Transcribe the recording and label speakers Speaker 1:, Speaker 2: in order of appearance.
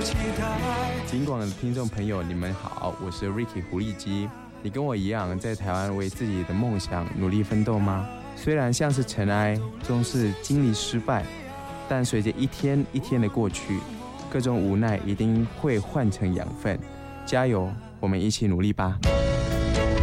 Speaker 1: 金广的听众朋友，你们好，我是 Ricky 胡立基。你跟我一样在台湾为自己的梦想努力奋斗吗？虽然像是尘埃，终是经历失败，但随着一天一天的过去，各种无奈一定会换成养分。加油，我们一起努力吧！